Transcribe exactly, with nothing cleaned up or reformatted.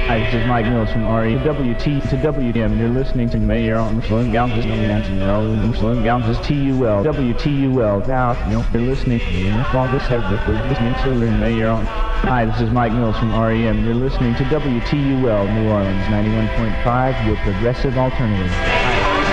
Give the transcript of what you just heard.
Hi, this is Mike Mills from R E W T to W M. You're listening to Mayor on Slowing Down Just Slowing Down Just T U L W T U L. Now, you're listening to me. All this heavy, we're listening to Mayor on. Hi, this is Mike Mills from R E M. You're listening to W T U L New Orleans ninety-one point five, your progressive alternative. Hi.